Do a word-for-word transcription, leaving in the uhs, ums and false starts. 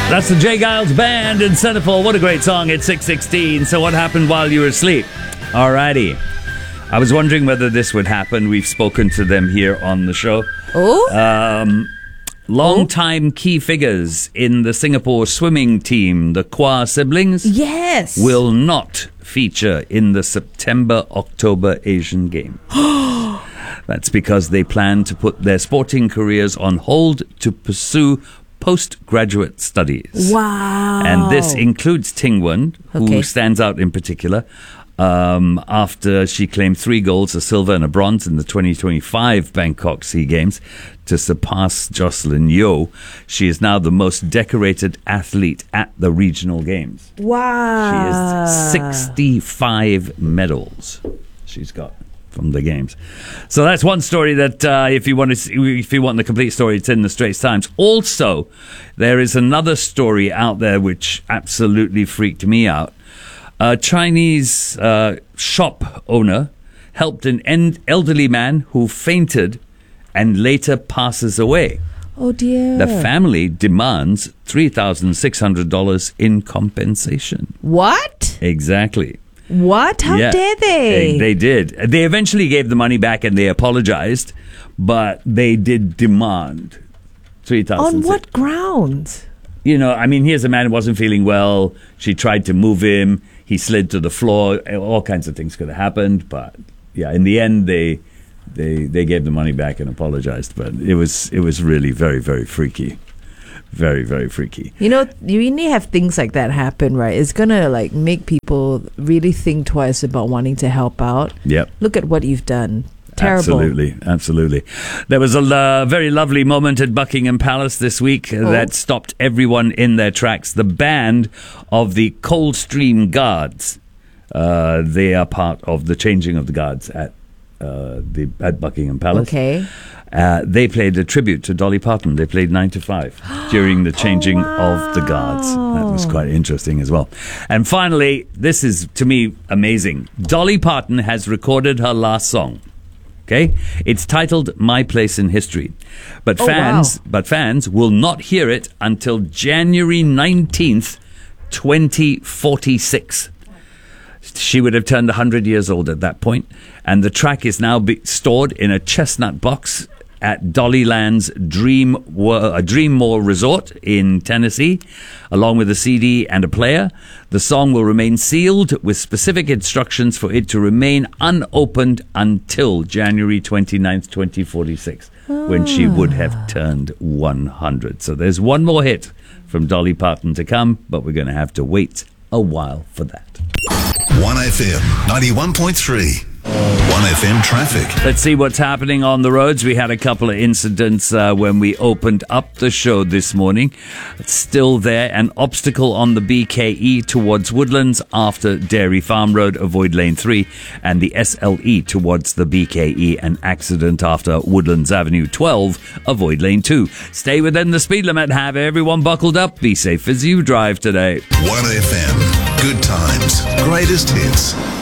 That's the Jay Giles Band in Centerfold. What a great song. It's six sixteen. So what happened while you were asleep? Alrighty. I was wondering whether this would happen. We've spoken to them here on the show. Oh? Um, long-time key figures in the Singapore swimming team, the Kwa siblings, Yes. will not feature in the September-October Asian Games. That's because they plan to put their sporting careers on hold to pursue postgraduate studies. Wow. And this includes Ting Wen, who Okay. stands out in particular um, after she claimed three golds, a silver and a bronze in the twenty twenty-five Bangkok Sea Games to surpass Jocelyn Yeo. She is now the most decorated athlete at the regional games. Wow. She has sixty-five medals she's got from the games. So that's one story that uh, if you want to see, if you want the complete story, it's in the Straits Times. Also, there is another story out there which absolutely freaked me out. A Chinese uh, shop owner helped an en- elderly man who fainted and later passes away. Oh dear. The family demands three thousand six hundred dollars in compensation. What? Exactly. What? How Yeah, dare they? they? They did. They eventually gave the money back and they apologized, but they did demand three thousand. On what grounds? You know, I mean, here's a man who wasn't feeling well. She tried to move him. He slid to the floor. All kinds of things could have happened, but yeah, in the end, they they they gave the money back and apologized. But it was it was really very very freaky. Very, very freaky. You know, you really have things like that happen, right? It's gonna like make people really think twice about wanting to help out. Yep. Look at what you've done. Terrible. Absolutely, absolutely. There was a uh, very lovely moment at Buckingham Palace this week Oh. that stopped everyone in their tracks. The band of the Coldstream Guards. Uh, they are part of the changing of the guards at uh, the at Buckingham Palace. Okay. Uh, they played a tribute to Dolly Parton. They played nine to five during the changing Oh, wow. of the guards. That was quite interesting as well. And finally, this is, to me, amazing. Dolly Parton has recorded her last song. Okay? It's titled My Place in History. But Oh, fans, wow. but fans will not hear it until January nineteenth, twenty forty-six. She would have turned one hundred years old at that point, and the track is now be stored in a chestnut box at Dollyland's Dream uh, Dreammore Resort in Tennessee, along with a C D and a player. The song will remain sealed with specific instructions for it to remain unopened until January twenty-ninth, twenty forty-six, when she would have turned one hundred. So there's one more hit from Dolly Parton to come, but we're going to have to wait a while for that. one F M ninety-one point three. one F M traffic. Let's see what's happening on the roads. We had a couple of incidents uh, when we opened up the show this morning. It's still there. An obstacle on the B K E towards Woodlands after Dairy Farm Road. Avoid lane three. And the S L E towards the B K E. An accident after Woodlands Avenue twelve. Avoid lane two. Stay within the speed limit. Have everyone buckled up. Be safe as you drive today. one F M. Good times. Greatest hits.